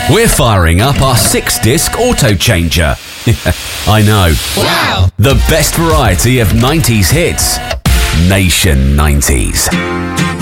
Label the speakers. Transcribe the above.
Speaker 1: We're firing up our 6-disc auto changer. I know.
Speaker 2: Wow!
Speaker 1: The best variety of 90s hits. Nation 90s.